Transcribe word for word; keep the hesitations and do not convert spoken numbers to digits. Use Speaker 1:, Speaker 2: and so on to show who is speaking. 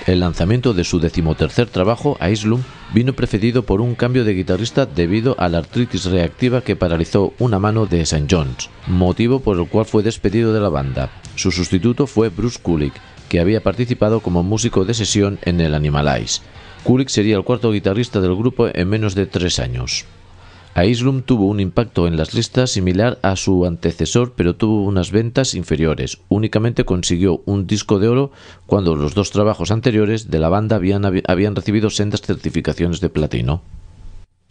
Speaker 1: El lanzamiento de su decimotercer trabajo, Aislum, vino precedido por un cambio de guitarrista debido a la artritis reactiva que paralizó una mano de Saint Johns, motivo por el cual fue despedido de la banda. Su sustituto fue Bruce Kulick, que había participado como músico de sesión en el Animalize. Kulick sería el cuarto guitarrista del grupo en menos de tres años. Aislum tuvo un impacto en las listas similar a su antecesor, pero tuvo unas ventas inferiores. Únicamente consiguió un disco de oro cuando los dos trabajos anteriores de la banda habían, habían recibido sendas certificaciones de platino.